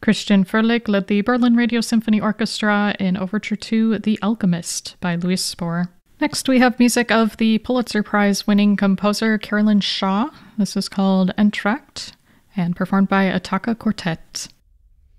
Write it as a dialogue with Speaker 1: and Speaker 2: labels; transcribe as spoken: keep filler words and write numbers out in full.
Speaker 1: Christian Fröhlich led the Berlin Radio Symphony Orchestra in Overture to The Alchemist by Louis Spohr. Next, we have music of the Pulitzer Prize-winning composer Carolyn Shaw. This is called Entr'acte and performed by Attacca Quartet.